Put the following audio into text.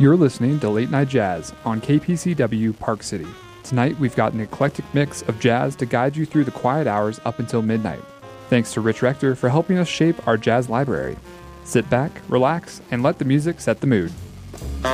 You're listening to Late Night Jazz on KPCW Park City. Tonight we've got an eclectic mix of jazz to guide you through the quiet hours up until midnight. Thanks to Rich Rector for helping us shape our jazz library. Sit back, relax, and let the music set the mood.